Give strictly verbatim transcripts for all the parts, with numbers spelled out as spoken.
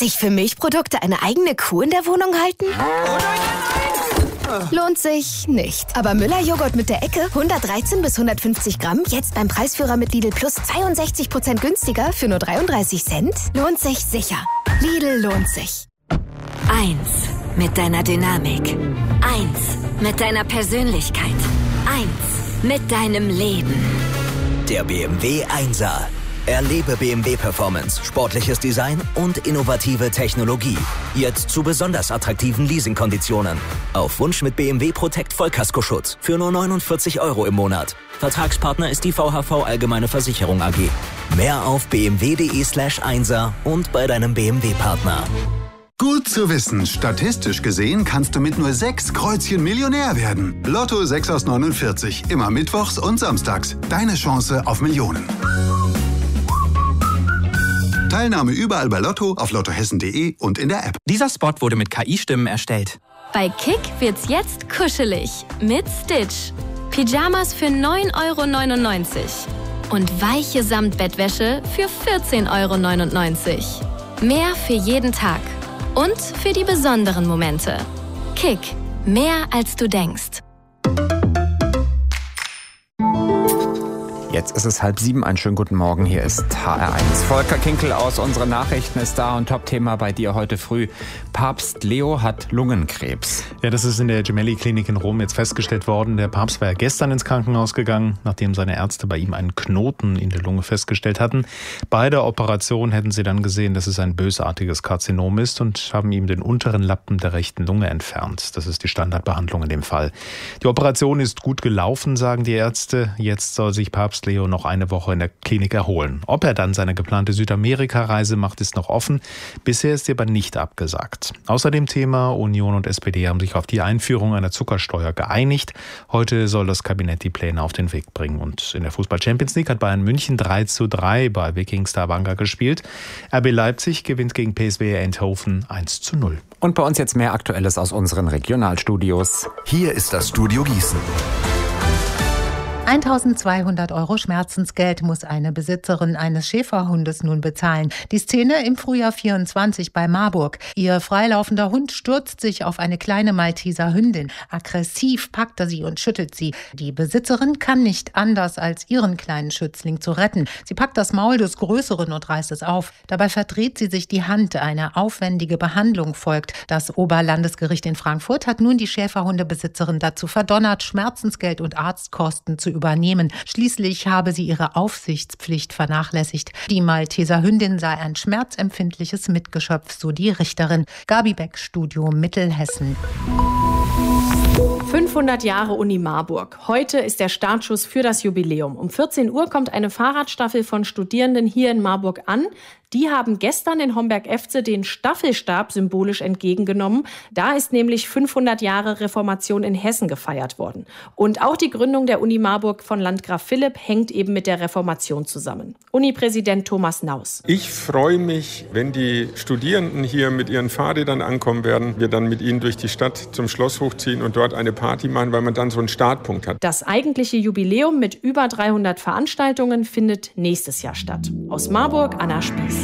sich für Milchprodukte eine eigene Kuh in der Wohnung halten? Lohnt sich nicht. Aber Müller-Joghurt mit der Ecke, hundertdreizehn bis hundertfünfzig Gramm, jetzt beim Preisführer mit Lidl Plus zweiundsechzig Prozent günstiger für nur dreiunddreißig Cent? Lohnt sich sicher. Lidl lohnt sich. Eins mit deiner Dynamik. Eins mit deiner Persönlichkeit. Eins mit deinem Leben. Der B M W Einser. Erlebe B M W Performance, sportliches Design und innovative Technologie. Jetzt zu besonders attraktiven Leasingkonditionen. Auf Wunsch mit B M W Protect Vollkaskoschutz für nur neunundvierzig Euro im Monat. Vertragspartner ist die V H V Allgemeine Versicherung A G. Mehr auf bmw.de slash Einser und bei deinem B M W-Partner. Gut zu wissen, statistisch gesehen kannst du mit nur sechs Kreuzchen Millionär werden. Lotto sechs aus neunundvierzig, immer mittwochs und samstags. Deine Chance auf Millionen. Teilnahme überall bei Lotto, auf lottohessen punkt de und in der App. Dieser Spot wurde mit K I-Stimmen erstellt. Bei Kick wird's jetzt kuschelig mit Stitch. Pyjamas für neun Euro neunundneunzig und weiche Samtbettwäsche für vierzehn Euro neunundneunzig. Mehr für jeden Tag und für die besonderen Momente. Kick, mehr als du denkst. Jetzt ist es halb sieben. Einen schönen guten Morgen. Hier ist H R eins. Volker Kinkel aus unseren Nachrichten ist da und Top-Thema bei dir heute früh. Papst Leo hat Lungenkrebs. Ja, das ist in der Gemelli-Klinik in Rom jetzt festgestellt worden. Der Papst war ja gestern ins Krankenhaus gegangen, nachdem seine Ärzte bei ihm einen Knoten in der Lunge festgestellt hatten. Bei der Operation hätten sie dann gesehen, dass es ein bösartiges Karzinom ist und haben ihm den unteren Lappen der rechten Lunge entfernt. Das ist die Standardbehandlung in dem Fall. Die Operation ist gut gelaufen, sagen die Ärzte. Jetzt soll sich Papst Leo noch eine Woche in der Klinik erholen. Ob er dann seine geplante Südamerika-Reise macht, ist noch offen. Bisher ist sie aber nicht abgesagt. Außerdem Thema Union und S P D haben sich auf die Einführung einer Zuckersteuer geeinigt. Heute soll das Kabinett die Pläne auf den Weg bringen. Und in der Fußball-Champions League hat Bayern München drei zu drei bei Viking Stavanger gespielt. R B Leipzig gewinnt gegen P S V Eindhoven eins zu null. Und bei uns jetzt mehr Aktuelles aus unseren Regionalstudios. Hier ist das Studio Gießen. eintausendzweihundert Euro Schmerzensgeld muss eine Besitzerin eines Schäferhundes nun bezahlen. Die Szene im Frühjahr vierundzwanzig bei Marburg. Ihr freilaufender Hund stürzt sich auf eine kleine Malteser Hündin. Aggressiv packt er sie und schüttelt sie. Die Besitzerin kann nicht anders, als ihren kleinen Schützling zu retten. Sie packt das Maul des Größeren und reißt es auf. Dabei verdreht sie sich die Hand. Eine aufwendige Behandlung folgt. Das Oberlandesgericht in Frankfurt hat nun die Schäferhundebesitzerin dazu verdonnert, Schmerzensgeld und Arztkosten zu übernehmen. Schließlich habe sie ihre Aufsichtspflicht vernachlässigt. Die Malteser Hündin sei ein schmerzempfindliches Mitgeschöpf, so die Richterin. Gabi Beck, Studio Mittelhessen. fünfhundert Jahre Uni Marburg. Heute ist der Startschuss für das Jubiläum. Um vierzehn Uhr kommt eine Fahrradstaffel von Studierenden hier in Marburg an. Die haben gestern in Homberg-Efze den Staffelstab symbolisch entgegengenommen. Da ist nämlich fünfhundert Jahre Reformation in Hessen gefeiert worden. Und auch die Gründung der Uni Marburg von Landgraf Philipp hängt eben mit der Reformation zusammen. Uni-Präsident Thomas Naus. Ich freue mich, wenn die Studierenden hier mit ihren Fahrrädern ankommen werden, wir dann mit ihnen durch die Stadt zum Schloss hochziehen und dort eine Party machen, weil man dann so einen Startpunkt hat. Das eigentliche Jubiläum mit über dreihundert Veranstaltungen findet nächstes Jahr statt. Aus Marburg, Anna Spieß.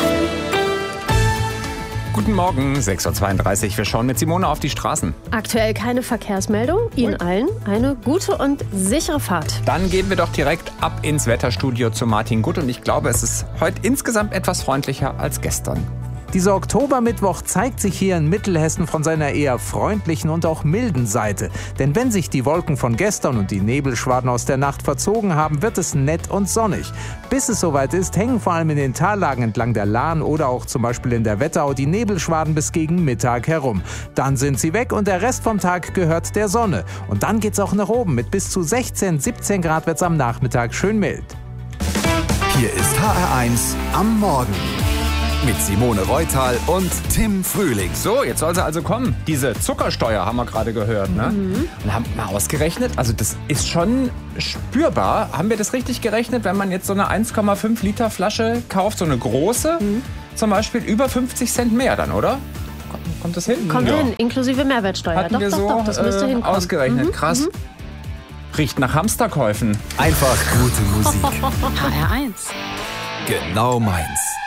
Guten Morgen, sechs Uhr zweiunddreißig. Wir schauen mit Simone auf die Straßen. Aktuell keine Verkehrsmeldung. Ihnen allen eine gute und sichere Fahrt. Dann gehen wir doch direkt ab ins Wetterstudio zu Martin Gutt. Und ich glaube, es ist heute insgesamt etwas freundlicher als gestern. Dieser Oktobermittwoch zeigt sich hier in Mittelhessen von seiner eher freundlichen und auch milden Seite. Denn wenn sich die Wolken von gestern und die Nebelschwaden aus der Nacht verzogen haben, wird es nett und sonnig. Bis es soweit ist, hängen vor allem in den Tallagen entlang der Lahn oder auch zum Beispiel in der Wetterau die Nebelschwaden bis gegen Mittag herum. Dann sind sie weg und der Rest vom Tag gehört der Sonne. Und dann geht's auch nach oben. Mit bis zu sechzehn, siebzehn Grad wird's am Nachmittag schön mild. Hier ist H R eins am Morgen. Mit Simone Reutal und Tim Frühling. So, jetzt soll sie also kommen. Diese Zuckersteuer haben wir gerade gehört, ne? Mhm. Und haben mal ausgerechnet, also das ist schon spürbar. Haben wir das richtig gerechnet, wenn man jetzt so eine eins Komma fünf Liter Flasche kauft, so eine große, mhm. zum Beispiel über fünfzig Cent mehr dann, oder? Kommt das hin? Kommt ja. hin, inklusive Mehrwertsteuer. Hatten doch, wir doch, so doch, das müsste äh, hinkommen. Ausgerechnet, mhm. krass. Mhm. Riecht nach Hamsterkäufen. Einfach gute Musik. H R eins. Genau meins.